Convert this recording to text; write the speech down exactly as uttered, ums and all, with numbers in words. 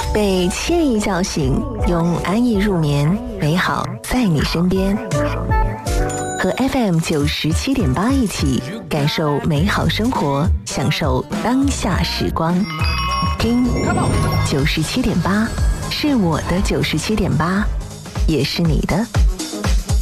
被惬意叫醒，用安逸入眠，美好在你身边。和 F M 九十七点八一起感受美好生活，享受当下时光。听九十七点八，是我的九十七点八，也是你的。